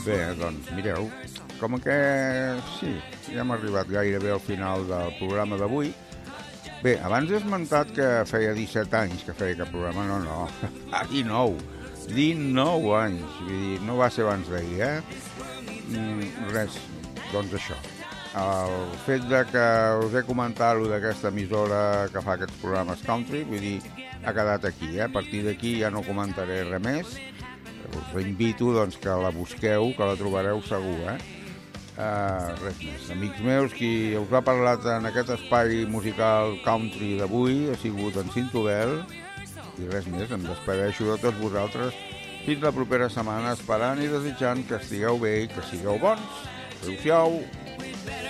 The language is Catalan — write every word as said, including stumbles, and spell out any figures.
Bé, doncs mireu, com que sí, ja hem arribat gairebé al final del programa d'avui. Bé, abans he esmentat que feia disset anys que feia aquest programa. No, no, fa dinou. dinou anys. Vull dir, no va ser abans d'ahir, eh? Mm, res, doncs això. El fet de que us he comentat lo d'aquesta emissora que fa aquests programes country, vull dir, ha quedat aquí, eh? A partir d'aquí ja no comentaré res més. Us invito doncs, que la busqueu, que la trobareu segur, eh? Uh, res més. Amics meus, qui us ha parlat en aquest espai musical country d'avui ha sigut en Cintobel, i res més, em despedeixo de tots vosaltres fins la propera setmana, esperant i desitjant que estigueu bé i que sigueu bons. Adéu-siau.